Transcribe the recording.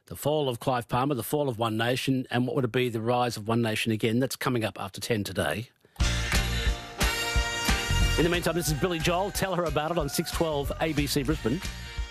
the fall of Clive Palmer, the fall of One Nation, and what would it be the rise of One Nation again? That's coming up after 10 today. In the meantime, this is Billy Joel. Tell her about it on 612 ABC Brisbane.